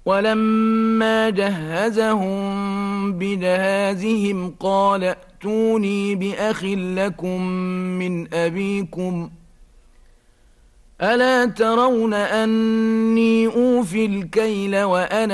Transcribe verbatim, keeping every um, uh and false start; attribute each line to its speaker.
Speaker 1: ولما جهزهم بجهازهم قال ائتوني بأخ لكم من أبيكم ألا ترون أني أوفي الكيل وأنا